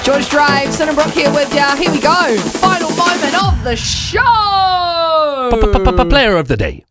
George Drive, Sin and Brooke here with ya. Here we go. Final moment of the show. Player of the day.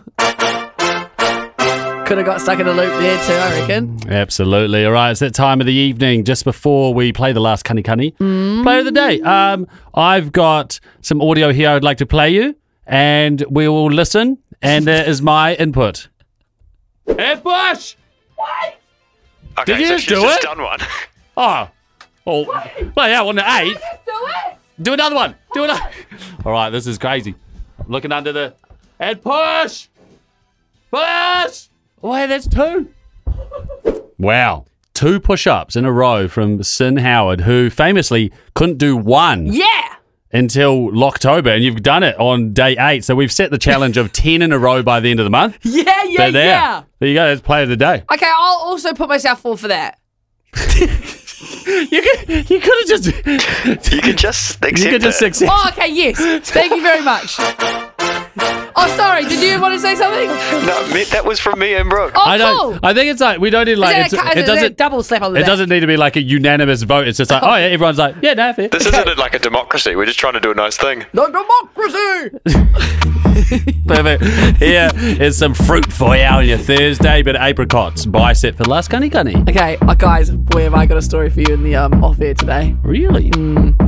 Could have got stuck in a loop there too, I reckon. Absolutely. All right, it's that time of the evening just before we play the last Kani Kani. Player of the day. I've got some audio here I'd like to play you, and we will listen, and there is my input. Ed Bush! What? Okay, Did you so just she's do just it? done one. Oh. Well, yeah, on the 8th. Let's do it. Do another one. Do another. All right, this is crazy. I'm looking under the... And push! Push! Oh, hey, that's 2. Wow. 2 push-ups in a row from Sin Howard, who famously couldn't do 1 Yeah. until Locktober, and you've done it on day 8. So we've set the challenge of 10 in a row by the end of the month. Yeah. There you go. That's player of the day. Okay, I'll also put myself forward for that. You could have just... You could just accept You could just it. accept. Oh, okay, yes. Thank you very much. Oh, sorry. Did you want to say something? No, that was from me and Brooke. Oh, I don't. cool. I think it's like we don't need like Is that it a doesn't. double slap on the It back? doesn't need to be like a unanimous vote. It's just like, oh yeah, everyone's like, yeah, no, fair. This isn't like a democracy. We're just trying to do a nice thing. No democracy. Perfect. Here is some fruit for you on your Thursday, but apricots. Bicep for the last Kani Kani. Okay, guys, boy, have I got a story for you in the off air today. Really?